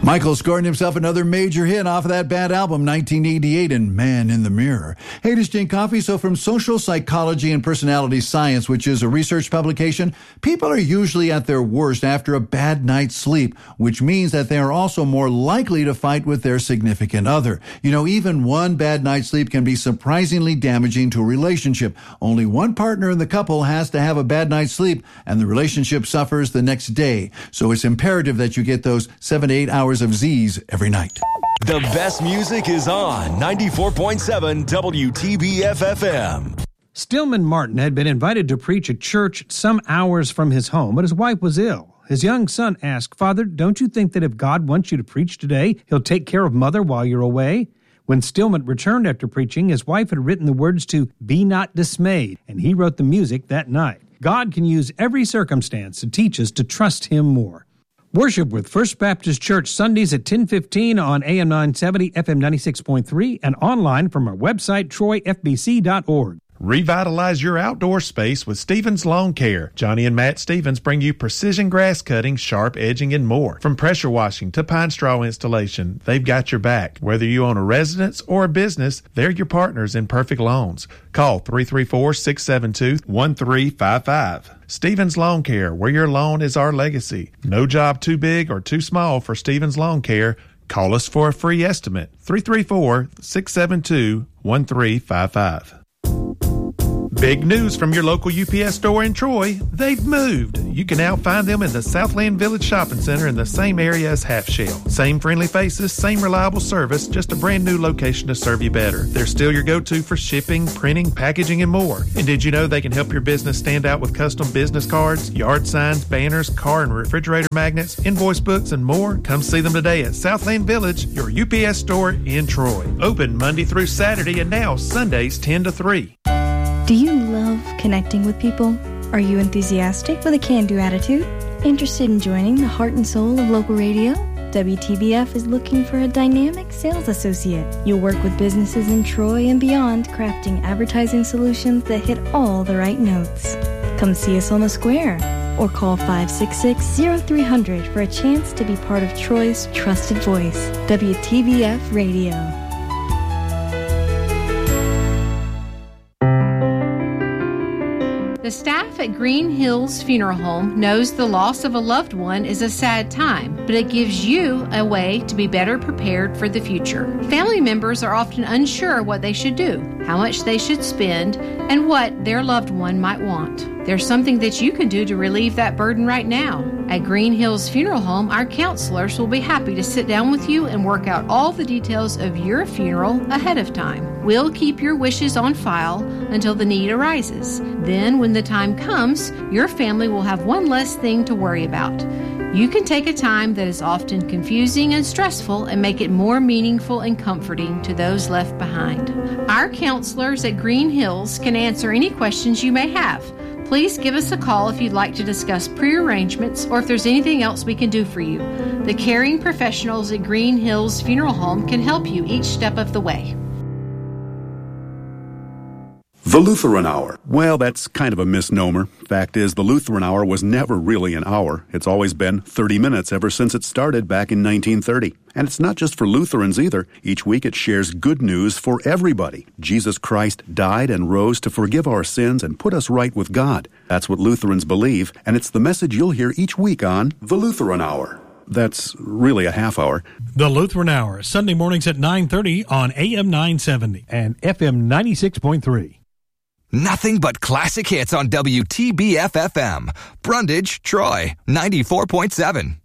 Michael scoring himself another major hit off of that bad album, 1988, and Man in the Mirror. Hey, this is Jane Coffey. So from Social Psychology and Personality Science, which is a research publication, people are usually at their worst after a bad night's sleep, which means that they are also more likely to fight with their significant other. You know, even one bad night's sleep can be surprisingly damaging to a relationship. Only one partner in the couple has to have a bad night's sleep, and the relationship suffers the next day. So it's imperative that you get those 7 to 8 hours of Z's every night. The best music is on 94.7 WTBF-FM. Stillman Martin had been invited to preach at church some hours from his home, but his wife was ill. His young son asked, "Father, don't you think that if God wants you to preach today, he'll take care of Mother while you're away?" When Stillman returned after preaching, his wife had written the words to "Be Not Dismayed," and he wrote the music that night. God can use every circumstance to teach us to trust him more. Worship with First Baptist Church Sundays at 10:15 on AM 970, FM 96.3, and online from our website, troyfbc.org. Revitalize your outdoor space with Stevens Lawn Care. Johnny and Matt Stevens bring you precision grass cutting, sharp edging, and more. From pressure washing to pine straw installation, they've got your back. Whether you own a residence or a business, they're your partners in perfect lawns. Call 334-672-1355. Stevens Lawn Care, where your lawn is our legacy. No job too big or too small for Stevens Lawn Care. Call us for a free estimate. 334-672-1355. Big news from your local UPS store in Troy. They've moved. You can now find them in the Southland Village Shopping Center in the same area as Half Shell. Same friendly faces, same reliable service, just a brand new location to serve you better. They're still your go-to for shipping, printing, packaging, and more. And did you know they can help your business stand out with custom business cards, yard signs, banners, car and refrigerator magnets, invoice books, and more? Come see them today at Southland Village, your UPS store in Troy. Open Monday through Saturday and now Sundays 10 to 3. Do you love connecting with people? Are you enthusiastic with a can-do attitude? Interested in joining the heart and soul of local radio? WTBF is looking for a dynamic sales associate. You'll work with businesses in Troy and beyond, crafting advertising solutions that hit all the right notes. Come see us on the square or call 566-0300 for a chance to be part of Troy's trusted voice, WTBF Radio. The staff at Green Hills Funeral Home knows the loss of a loved one is a sad time, but it gives you a way to be better prepared for the future. Family members are often unsure what they should do, how much they should spend, and what their loved one might want. There's something that you can do to relieve that burden right now. At Green Hills Funeral Home, our counselors will be happy to sit down with you and work out all the details of your funeral ahead of time. We'll keep your wishes on file until the need arises. Then, when the time comes, your family will have one less thing to worry about. You can take a time that is often confusing and stressful and make it more meaningful and comforting to those left behind. Our counselors at Green Hills can answer any questions you may have. Please give us a call if you'd like to discuss pre-arrangements or if there's anything else we can do for you. The caring professionals at Green Hills Funeral Home can help you each step of the way. The Lutheran Hour. Well, that's kind of a misnomer. Fact is, the Lutheran Hour was never really an hour. It's always been 30 minutes ever since it started back in 1930. And it's not just for Lutherans either. Each week it shares good news for everybody. Jesus Christ died and rose to forgive our sins and put us right with God. That's what Lutherans believe, and it's the message you'll hear each week on The Lutheran Hour. That's really a half hour. The Lutheran Hour, Sunday mornings at 9:30 on AM 970 and FM 96.3. Nothing but classic hits on WTBF-FM. Brundage, Troy, 94.7.